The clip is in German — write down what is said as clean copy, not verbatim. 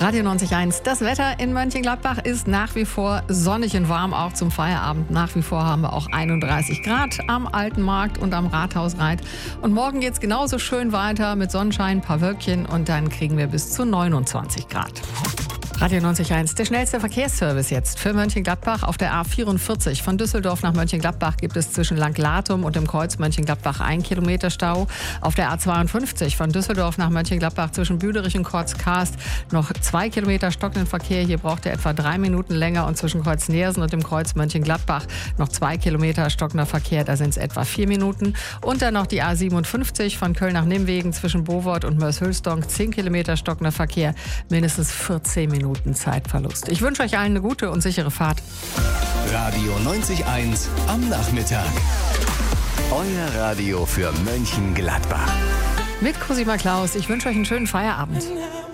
Radio 90.1. Das Wetter in Mönchengladbach ist nach wie vor sonnig und warm, auch zum Feierabend. Nach wie vor haben wir auch 31 Grad am Alten Markt und am Rathausreit. Und morgen geht es genauso schön weiter mit Sonnenschein, ein paar Wölkchen und dann kriegen wir bis zu 29 Grad. Radio 90.1, der schnellste Verkehrsservice jetzt für Mönchengladbach auf der A44. Von Düsseldorf nach Mönchengladbach gibt es zwischen Langlatum und dem Kreuz Mönchengladbach 1 Kilometer Stau. Auf der A52 von Düsseldorf nach Mönchengladbach zwischen Büderich und Kreuz-Karst noch 2 Kilometer stockenden Verkehr. Hier braucht er etwa 3 Minuten länger und zwischen Kreuz Neersen und dem Kreuz Mönchengladbach noch 2 Kilometer stockender Verkehr. Da sind es etwa 4 Minuten. Und dann noch die A57 von Köln nach Nimwegen zwischen Bovort und Mörs-Hülsdonk 10 Kilometer stockender Verkehr. Mindestens 14 Minuten Zeitverlust. Ich wünsche euch allen eine gute und sichere Fahrt. Radio 90.1 am Nachmittag. Euer Radio für Mönchengladbach. Mit Cosima Klaus. Ich wünsche euch einen schönen Feierabend.